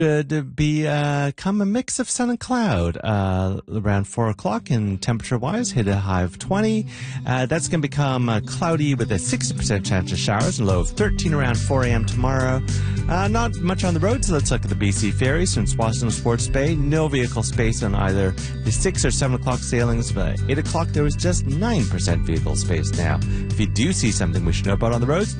Should become a mix of sun and cloud around 4 o'clock, and temperature-wise hit a high of 20. That's going to become cloudy with a 60% chance of showers, and low of 13 around 4 a.m. tomorrow. Not much on the road, so let's look at the BC ferry. Since Washington Sports Bay, no vehicle space on either the 6 or 7 o'clock sailings. But at 8 o'clock, there was just 9% vehicle space now. If you do see something we should know about on the roads,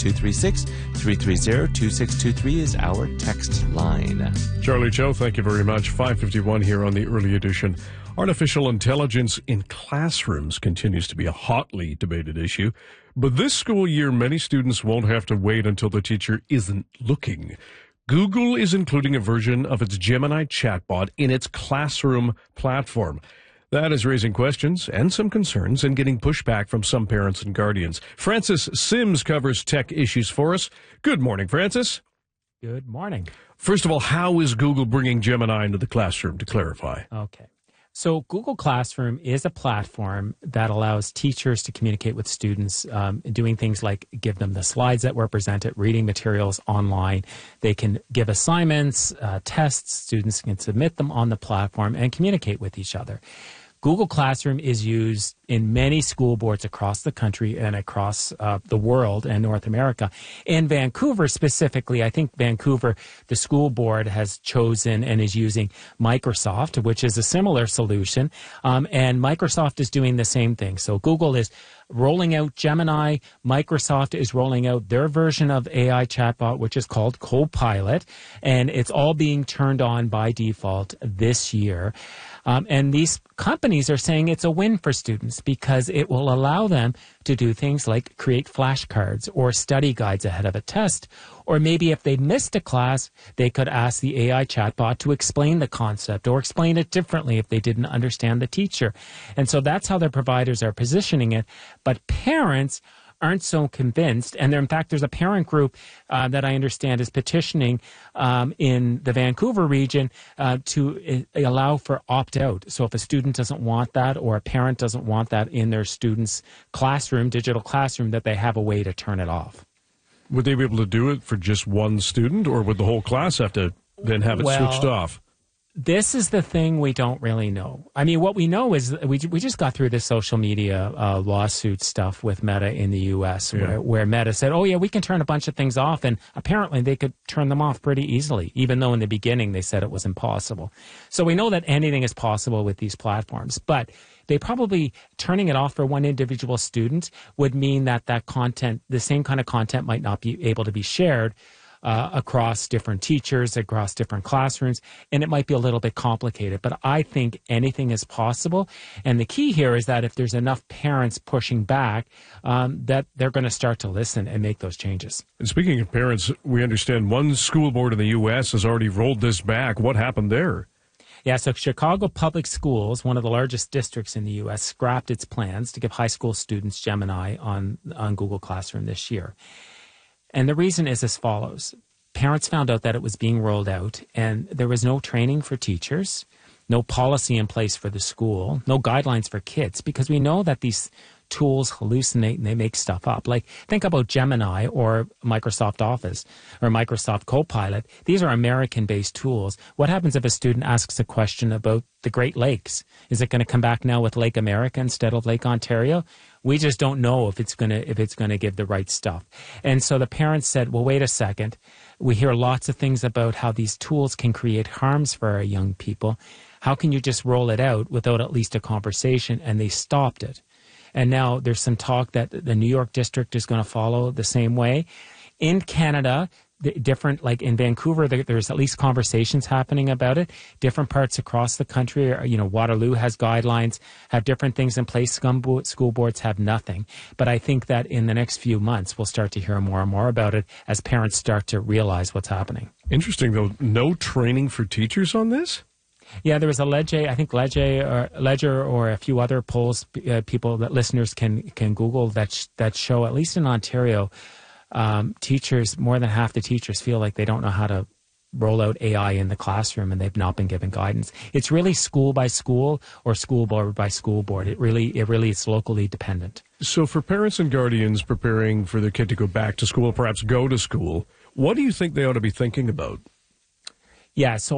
236-330-2623 is our text line. Charlie Cho, thank you very much. 5:51 here on the early edition. Artificial intelligence in classrooms continues to be a hotly debated issue. But this school year, many students won't have to wait until the teacher isn't looking. Google is including a version of its Gemini chatbot in its classroom platform. That is raising questions and some concerns and getting pushback from some parents and guardians. Francis Sims covers tech issues for us. Good morning, Francis. Good morning. First of all, how is Google bringing Gemini into the classroom, to clarify? Okay. So Google Classroom is a platform that allows teachers to communicate with students, doing things like give them the slides that were presented, reading materials online. They can give assignments, tests. Students can submit them on the platform and communicate with each other. Google Classroom is used in many school boards across the country and across the world and North America. In Vancouver specifically, I think Vancouver, the school board has chosen and is using Microsoft, which is a similar solution. And Microsoft is doing the same thing. So Google is rolling out Gemini. Microsoft is rolling out their version of AI chatbot, which is called Copilot. And it's all being turned on by default this year. And these companies are saying it's a win for students because it will allow them to do things like create flashcards or study guides ahead of a test. Or maybe if they missed a class, they could ask the AI chatbot to explain the concept or explain it differently if they didn't understand the teacher. And so that's how their providers are positioning it. But parents aren't so convinced. And in fact, there's a parent group that I understand is petitioning in the Vancouver region to allow for opt-out. So if a student doesn't want that or a parent doesn't want that in their student's classroom, digital classroom, that they have a way to turn it off. Would they be able to do it for just one student, or would the whole class have to then have it switched off? This is the thing we don't really know. I mean, what we know is we just got through this social media lawsuit stuff with Meta in the U.S. Where Meta said, oh, yeah, we can turn a bunch of things off. And apparently they could turn them off pretty easily, even though in the beginning they said it was impossible. So we know that anything is possible with these platforms. But they probably turning it off for one individual student would mean that that content, the same kind of content, might not be able to be shared across different teachers, across different classrooms, and it might be a little bit complicated. But I think anything is possible. And the key here is that if there's enough parents pushing back, that they're going to start to listen and make those changes. And speaking of parents, we understand one school board in the U.S. has already rolled this back. What happened there? Yeah, so Chicago Public Schools, one of the largest districts in the U.S., scrapped its plans to give high school students Gemini on Google Classroom this year. And the reason is as follows. Parents found out that it was being rolled out, and there was no training for teachers, no policy in place for the school, no guidelines for kids, because we know that these tools hallucinate and they make stuff up. Like, think about Gemini or Microsoft Office or Microsoft Copilot. These are American-based tools. What happens if a student asks a question about the Great Lakes? Is it going to come back now with Lake America instead of Lake Ontario? We just don't know if it's going to give the right stuff. And so the parents said, well, wait a second. We hear lots of things about how these tools can create harms for our young people. How can you just roll it out without at least a conversation? And they stopped it. And now there's some talk that the New York district is going to follow the same way. In Canada, different, like in Vancouver, there's at least conversations happening about it. Different parts across the country, Waterloo has guidelines, have different things in place. School boards have nothing. But I think that in the next few months, we'll start to hear more and more about it as parents start to realize what's happening. Interesting, though. No training for teachers on this? Yeah, there was a Ledger or a few other polls, people that listeners can Google that show, at least in Ontario, teachers, more than half the teachers feel like they don't know how to roll out AI in the classroom, and they've not been given guidance. It's really school by school or school board by school board. It really is locally dependent. So for parents and guardians preparing for their kid to go back to school, perhaps go to school, what do you think they ought to be thinking about? Yeah, so